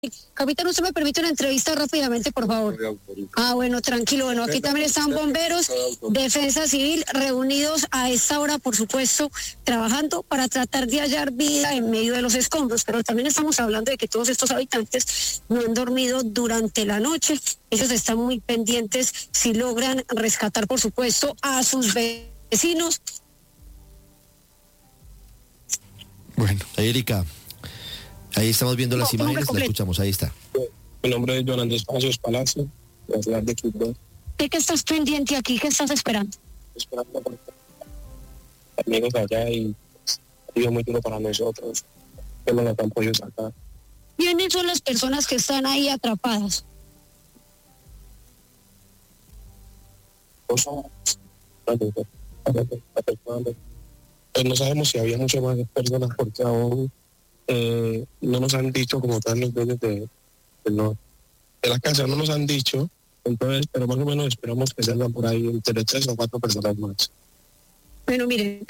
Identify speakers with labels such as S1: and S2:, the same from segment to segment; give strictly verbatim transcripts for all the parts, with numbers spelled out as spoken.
S1: Capitán, ¿usted me permite una entrevista rápidamente, por favor? Ah, bueno, tranquilo. Bueno, aquí también están bomberos, defensa civil, reunidos a esta hora, por supuesto, trabajando para tratar de hallar vida en medio de los escombros. Pero también estamos hablando de que todos estos habitantes no han dormido durante la noche. Ellos están muy pendientes si logran rescatar, por supuesto, a sus vecinos.
S2: Bueno, Erika, ahí estamos viendo las no, imágenes, la escuchamos, ahí está.
S3: Mi nombre es John Andrés Palacios Palacio, de la ciudad de Quibdó.
S1: ¿De qué estás pendiente aquí? ¿Qué estás esperando?
S3: Esperando por amigos allá y ha sido muy duro para nosotros, que no nos han podido sacar.
S1: ¿Quiénes son las personas que están ahí atrapadas?
S3: Pues no sabemos si había muchas más personas porque aún eh, no nos han dicho como tal los dueños de, de, no, de la casa, no nos han dicho, entonces, pero más o menos esperamos que salgan por ahí entre tres o cuatro personas más.
S1: Bueno, miren,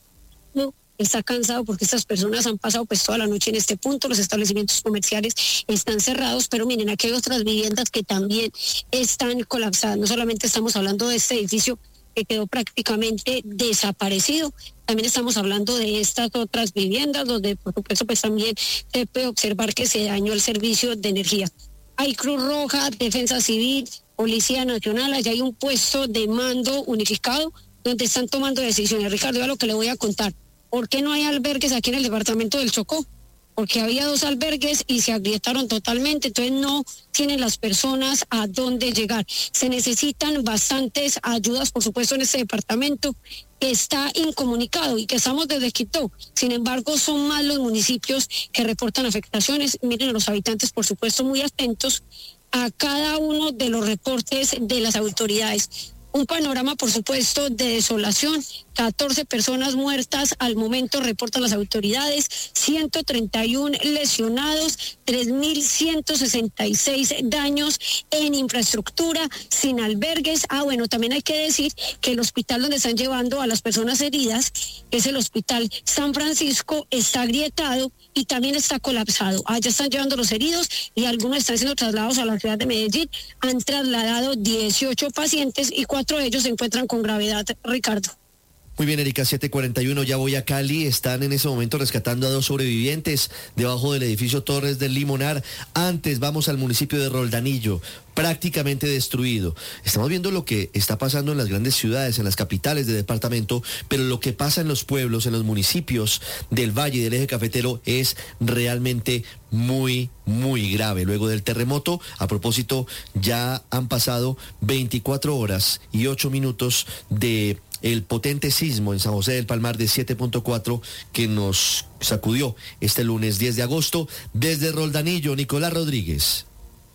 S1: no, está cansado porque estas personas han pasado pues toda la noche en este punto, los establecimientos comerciales están cerrados, pero miren, aquí hay otras viviendas que también están colapsadas, no solamente estamos hablando de este edificio que quedó prácticamente desaparecido. También estamos hablando de estas otras viviendas donde por supuesto pues también se puede observar que se dañó el servicio de energía. Hay Cruz Roja, Defensa Civil, Policía Nacional, allá hay un puesto de mando unificado donde están tomando decisiones. Ricardo, ya lo que le voy a contar. ¿Por qué no hay albergues aquí en el departamento del Chocó? Porque había dos albergues y se agrietaron totalmente, entonces no tienen las personas a dónde llegar. Se necesitan bastantes ayudas, por supuesto, en este departamento que está incomunicado y que estamos desde Quibdó. Sin embargo, son más los municipios que reportan afectaciones. Miren, los habitantes, por supuesto, muy atentos a cada uno de los reportes de las autoridades. Un panorama, por supuesto, de desolación. catorce personas muertas al momento, reportan las autoridades, ciento treinta y uno lesionados, tres mil ciento sesenta y seis daños en infraestructura, sin albergues. Ah, bueno, también hay que decir que el hospital donde están llevando a las personas heridas, que es el Hospital San Francisco, está agrietado y también está colapsado. Allá están llevando los heridos y algunos están siendo trasladados a la ciudad de Medellín. Han trasladado dieciocho pacientes y cuatro de ellos se encuentran con gravedad, Ricardo.
S2: Muy bien, Erika, siete cuarenta y uno, ya voy a Cali. Están en ese momento rescatando a dos sobrevivientes debajo del edificio Torres del Limonar. Antes vamos al municipio de Roldanillo, prácticamente destruido. Estamos viendo lo que está pasando en las grandes ciudades, en las capitales del departamento, pero lo que pasa en los pueblos, en los municipios del Valle y del Eje Cafetero es realmente muy, muy grave. Luego del terremoto, a propósito, ya han pasado veinticuatro horas y ocho minutos de el potente sismo en San José del Palmar de siete punto cuatro que nos sacudió este lunes diez de agosto. Desde Roldanillo, Nicolás Rodríguez.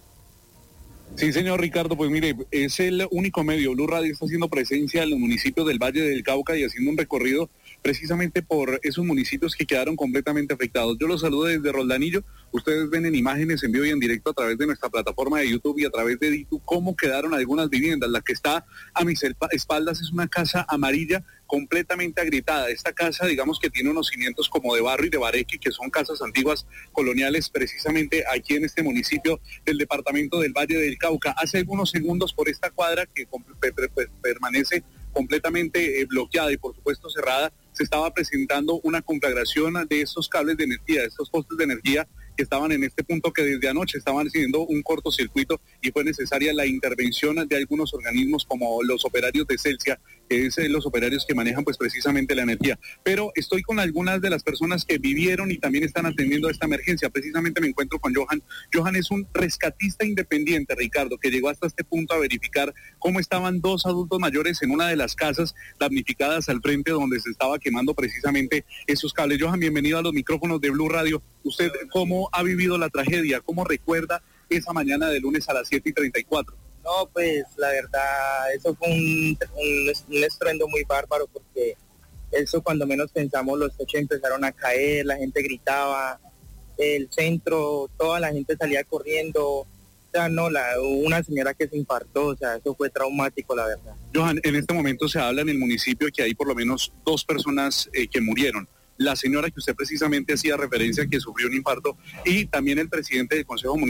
S4: Sí, señor Ricardo, pues mire, es el único medio. Blue Radio está haciendo presencia en los municipios del Valle del Cauca y haciendo un recorrido precisamente por esos municipios que quedaron completamente afectados. Yo los saludo desde Roldanillo. Ustedes ven en imágenes en vivo y en directo a través de nuestra plataforma de YouTube y a través de Ditu cómo quedaron algunas viviendas. La que está a mis espaldas es una casa amarilla completamente agrietada. Esta casa, digamos que tiene unos cimientos como de barro y de bareque, que son casas antiguas coloniales, precisamente aquí en este municipio del departamento del Valle del Cauca. Hace algunos segundos por esta cuadra que permanece completamente eh, bloqueada y por supuesto cerrada, se estaba presentando una conflagración de estos cables de energía, de estos postes de energía que estaban en este punto, que desde anoche estaban haciendo un cortocircuito y fue necesaria la intervención de algunos organismos como los operarios de Celsia, que es eh, los operarios que manejan pues precisamente la energía. Pero estoy con algunas de las personas que vivieron y también están atendiendo esta emergencia. Precisamente me encuentro con Johan. Johan es un rescatista independiente, Ricardo, que llegó hasta este punto a verificar cómo estaban dos adultos mayores en una de las casas damnificadas al frente donde se estaba quemando precisamente esos cables. Johan, bienvenido a los micrófonos de Blue Radio. ¿Usted cómo ha vivido la tragedia? ¿Cómo recuerda esa mañana de lunes a las siete y treinta y cuatro?
S5: No, pues la verdad, eso fue un, un, un estruendo muy bárbaro porque eso cuando menos pensamos los techos empezaron a caer, la gente gritaba, el centro, toda la gente salía corriendo. O sea, no, la, una señora que se infartó, o sea, eso fue traumático, la verdad.
S4: Johan, en este momento se habla en el municipio que hay por lo menos dos personas eh, que murieron. la señora que usted precisamente hacía referencia que sufrió un infarto y también el presidente del Consejo Municipal